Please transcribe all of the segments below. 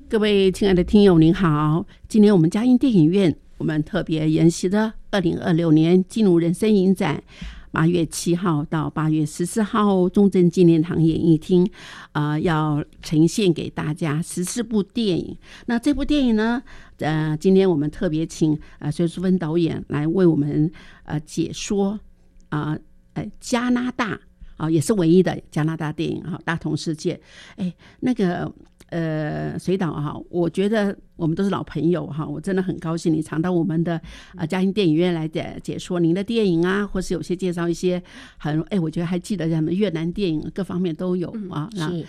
各位亲爱的听友您好，今天我们嘉音电影院我们特别研习的2026年进入人生影展8月7号到8月14号中正纪念堂演艺厅要呈现给大家14部电影。那这部电影呢今天我们特别请隋淑芬导演来为我们解说加拿大也是唯一的加拿大电影大同世界。那个隋导我觉得我们都是老朋友我真的很高兴你常到我们的嘉音电影院来解说您的电影或是有些介绍一些我觉得还记得什么越南电影各方面都有是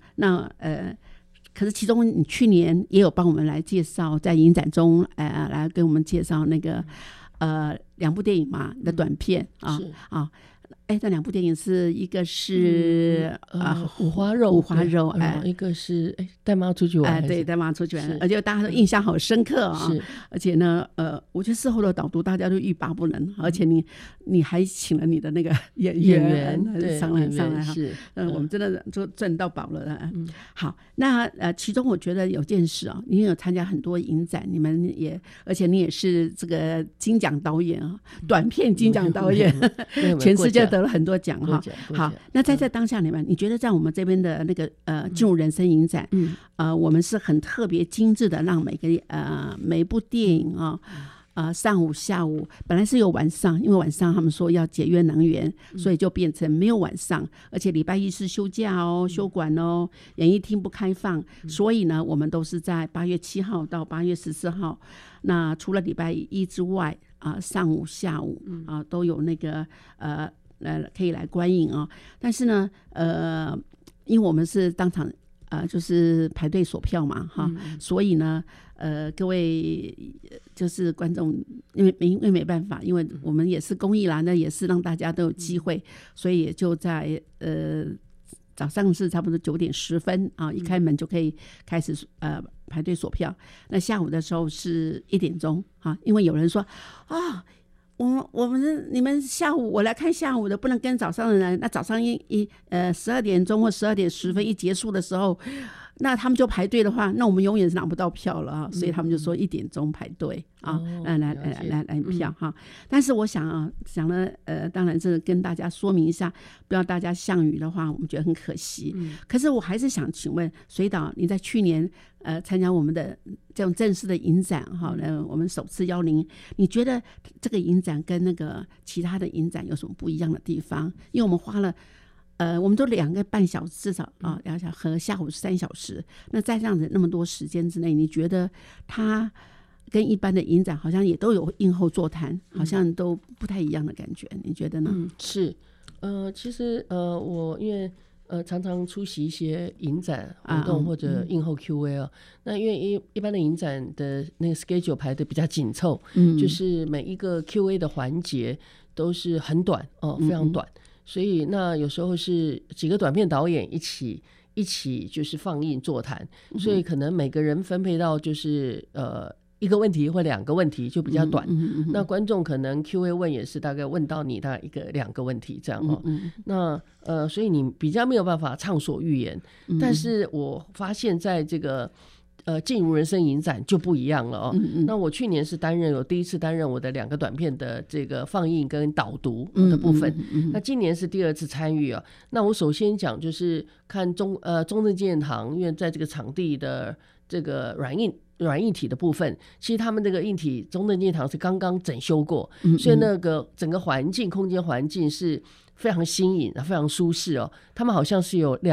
可是其中你去年也有帮我们来介绍，在影展中来给我们介绍那个2部电影嘛的短片这2部电影是一个是五花肉，一个是带妈出去玩， 对，带妈出去玩，而且大家都印象好深刻而且呢我觉得事后的导读大家都欲罢不能，而且你还请了你的那个演员上来我们真的就赚到宝了好，那其中我觉得有件事你有参加很多影展，而且你也是这个金奖导演短片金奖导演全世界得了很多奖好，那在这当下里面，你觉得在我们这边的那个进入人生影展我们是很特别精致的，让每一部电影上午下午本来是有晚上，因为晚上他们说要节约能源所以就变成没有晚上，而且礼拜一是休假休馆演艺厅不开放所以呢我们都是在8月7号到8月14号，那除了礼拜一之外上午下午都有那个可以来观影但是呢因为我们是当场就是排队索票嘛所以呢各位就是观众因为没办法，因为我们也是公益啦，那也是让大家都有机会所以也就在早上是差不多9点10分一开门就可以开始排队索票，那下午的时候是1点钟因为有人说你们下午我来看下午的，不能跟早上的人，那早上12点钟或12点10分一结束的时候，那他们就排队的话，那我们永远是拿不到票了所以他们就说1点钟排队来票但是我想呢当然是跟大家说明一下，不要大家项羽的话我们觉得很可惜可是我还是想请问隋导，你在去年参加我们的这种正式的影展我们首次邀您，你觉得这个影展跟那个其他的影展有什么不一样的地方？因为我们花了我们都2个半小时至少2小时和下午3小时，那在这样子那么多时间之内，你觉得它跟一般的影展好像也都有映后座谈好像都不太一样的感觉，你觉得呢？ 是其实我因为常常出席一些影展活动或者映后 Q&A 那因为一般的影展的那个 schedule 排的比较紧凑就是每一个 Q&A 的环节都是很短非常短所以那有时候是几个短片导演一起就是放映座谈所以可能每个人分配到就是1个问题或2个问题就比较短那观众可能 Q&A 问也是大概问到你大概2个问题这样那所以你比较没有办法畅所欲言但是我发现在这个进入人生影展就不一样了那我去年是第一次担任我的2个短片的这个放映跟导读的部分那今年是第2次参与那我首先讲就是看中正纪念堂，因为在这个场地的这个软硬体的部分，其实他们这个硬体中正纪念堂是刚刚整修过所以那个整个空间环境是非常新颖非常舒适他们好像是有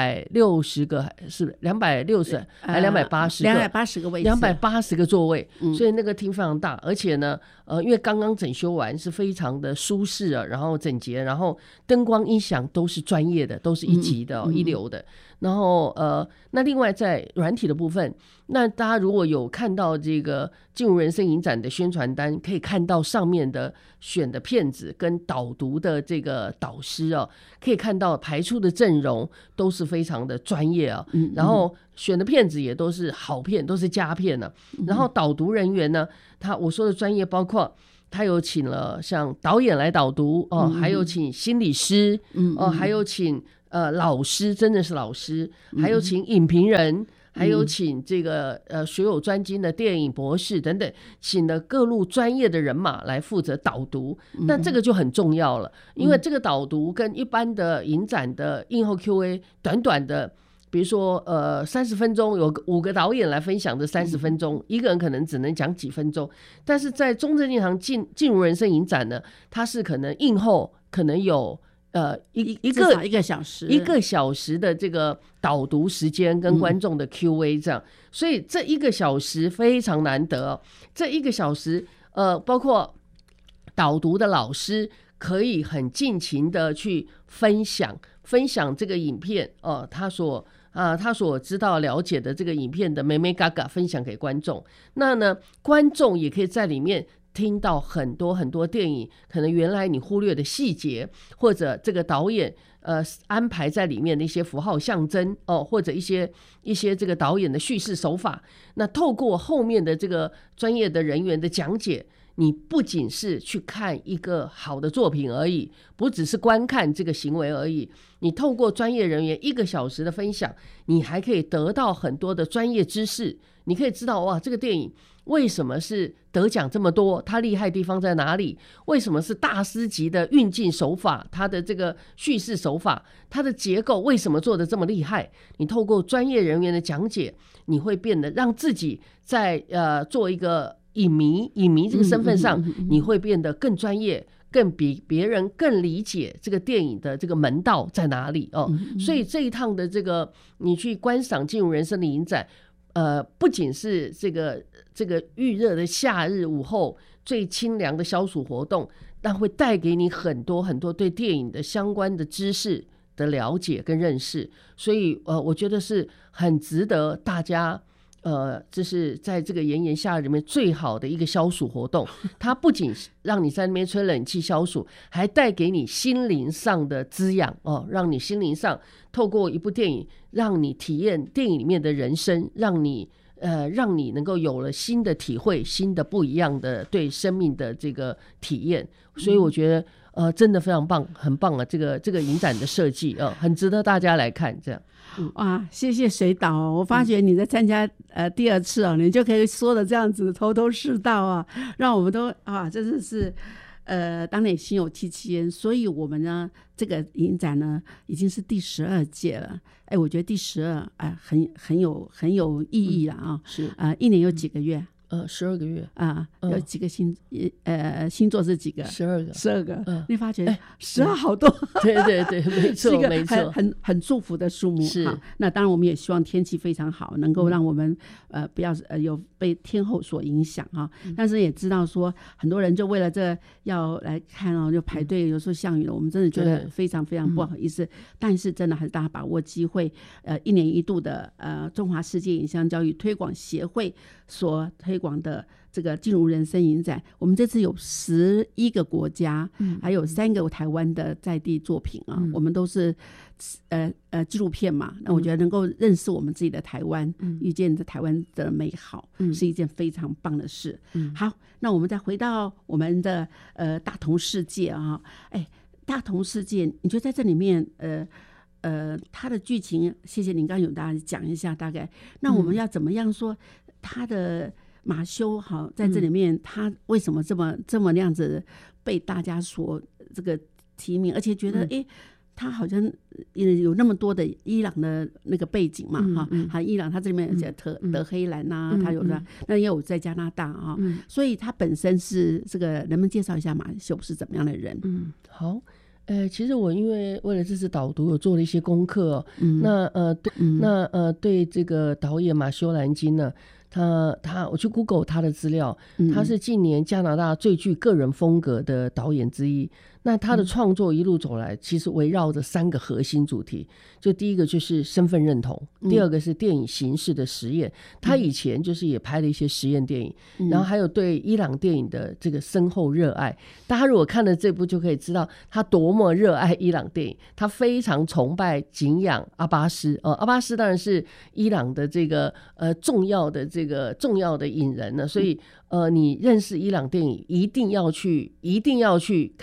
260个是260还280个位置280个座位所以那个厅非常大而且呢因为刚刚整修完是非常的舒适然后整洁然后灯光音响都是专业的都是一级的一流的然后那另外在软体的部分，那大家如果有看到这个进入人生影展的宣传单，可以看到上面的选的片子跟导读的这个导师可以看到排出的阵容都是非常的专业然后选的片子也都是好片，都是佳片然后导读人员呢，我说的专业包括他有请了像导演来导读还有请心理师还有请老师，真的是老师，还有请影评人还有请这个学有专精的电影博士等等，请了各路专业的人马来负责导读。那这个就很重要了，因为这个导读跟一般的影展的映后 Q&A 短短的，比如说30分钟，有5个导演来分享的30分钟，一个人可能只能讲几分钟。但是在中正纪念堂进入人生影展呢，它是可能映后可能有一个小时的这个导读时间跟观众的 Q&A 这样，所以这1个小时非常难得。这1个小时包括导读的老师可以很尽情的去分享这个影片他所知道了解的这个影片的美美嘎嘎分享给观众。那呢，观众也可以在里面听到很多很多电影可能原来你忽略的细节，或者这个导演安排在里面的一些符号象征或者一些这个导演的叙事手法。那透过后面的这个专业的人员的讲解，你不仅是去看一个好的作品而已，不只是观看这个行为而已，你透过专业人员1个小时的分享，你还可以得到很多的专业知识。你可以知道哇，这个电影为什么是得奖这么多，它厉害地方在哪里，为什么是大师级的运镜手法，它的这个叙事手法，它的结构为什么做得这么厉害。你透过专业人员的讲解，你会变得让自己在做一个影迷这个身份上，你会变得更专业，更比别人更理解这个电影的这个门道在哪里所以这一趟的这个你去观赏进入人生的影展，不仅是这个预热的夏日午后最清凉的消暑活动，但会带给你很多很多对电影的相关的知识的了解跟认识。所以我觉得是很值得大家这是在这个炎炎夏日里面最好的一个消暑活动。它不仅让你在那边吹冷气消暑，还带给你心灵上的滋养让你心灵上透过一部电影让你体验电影里面的人生，让你能够有了新的体会，新的不一样的对生命的这个体验。所以我觉得真的非常棒，很棒啊！这个影展的设计很值得大家来看。这样哇，谢谢水导我发觉你在参加第2次你就可以说的这样子头头是道让我们都真的是当年心有戚戚焉。所以我们呢这个影展呢已经是第12届了。我觉得第12很有意义了是 1年有几个月 ？12个月有几个星座是几个？12个你发觉12好多对对对，没错没错， 很祝福的数目。 是那当然我们也希望天气非常好，能够让我们不要有被天候所影响但是也知道说很多人就为了这要来看就排队，有时候下雨了，我们真的觉得非常非常不好意思。但是真的还是大家把握机会1年1度的中华世界影像教育推广协会所推广的这个进入人生影展，我们这次有11个国家还有3个台湾的在地作品我们都是纪录片嘛。那我觉得能够认识我们自己的台湾遇见台湾的美好是一件非常棒的事好，那我们再回到我们的大同世界大同世界你觉得在这里面它的剧情，谢谢您刚刚有大家讲一下大概，那我们要怎么样说他的马修在这里面他为什么这么那样子被大家所这个提名，而且觉得他好像有那么多的伊朗的那个背景嘛伊朗他这里面有德黑兰他有的那也有在加拿大所以他本身是这个，能不能介绍一下马修是怎么样的人？ 好。其实我因为为了这次导读，我做了一些功课对这个导演马修兰金呢，我去 Google 他的资料，他是近年加拿大最具个人风格的导演之一。那他的创作一路走来，其实围绕着3个核心主题。就第一个就是身份认同，第二个是电影形式的实验。他以前就是也拍了一些实验电影，然后还有对伊朗电影的这个深厚热爱。大家如果看了这部，就可以知道他多么热爱伊朗电影。他非常崇拜敬仰阿巴斯阿巴斯当然是伊朗的这个重要的影人呢，所以你认识伊朗电影一定要去看阿巴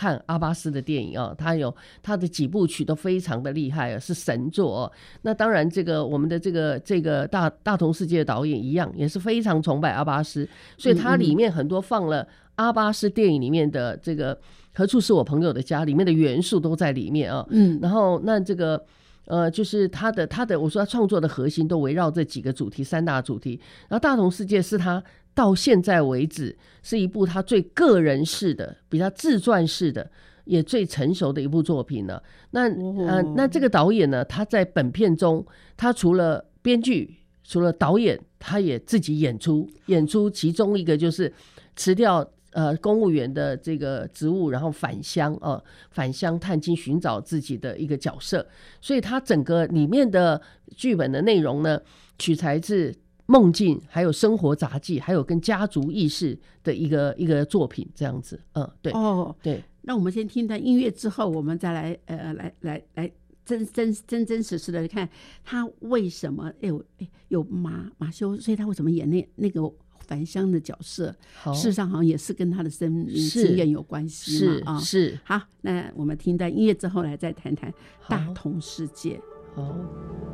巴斯的电影啊，他的几部曲都非常的厉害啊，是神作哦。那当然，我们的这个大同世界的导演一样，也是非常崇拜阿巴斯，所以它里面很多放了阿巴斯电影里面的这个何处是我朋友的家里面的元素都在里面啊。然后那这个就是他的我说他创作的核心都围绕这几个主题，3大主题。然后大同世界是他到现在为止是一部他最个人式的、比较自传式的，也最成熟的一部作品了。那这个导演呢，他在本片中，他除了编剧、除了导演，他也自己演出，其中一个就是辞掉公务员的这个职务，然后返乡探亲，寻找自己的一个角色。所以他整个里面的剧本的内容呢，取材自梦境，还有生活杂技，还有跟家族意识的一个作品，这样子。对对。 那我们先听段音乐之后，我们再来来真实的看他为什么有马修，所以他为什么演那个返乡的角色，事实上好像也是跟他的生命经验有关系嘛。 是。 好，那我们听段音乐之后来再谈谈大同世界。 好。